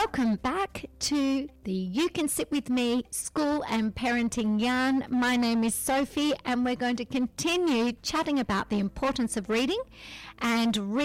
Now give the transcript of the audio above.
Welcome back to the You Can Sit With Me School and Parenting Yarn. My name is Sophie and we're going to continue chatting about the importance of reading and